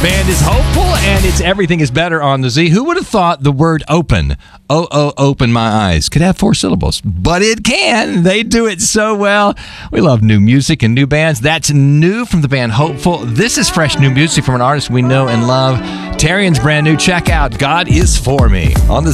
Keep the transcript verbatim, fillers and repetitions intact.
Band is Hopeful, and it's Everything is Better on the Z. Who would have thought the word open, oh, oh, open my eyes, could have four syllables? But it can. They do it so well. We love new music and new bands. That's new from the band Hopeful. This is fresh new music from an artist we know and love. Tarian's brand new. Check out God Is For Me on the